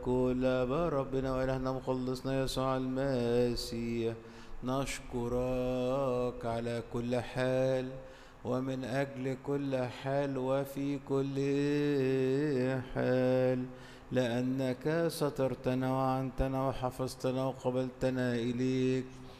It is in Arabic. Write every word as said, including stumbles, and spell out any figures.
كل ربنا وإلهنا مخلصنا يسوع المسيح، نشكرك على كل حال ومن أجل كل حال وفي كل حال، لأنك سترتنا وعنتنا وحفظتنا وقبلتنا إليك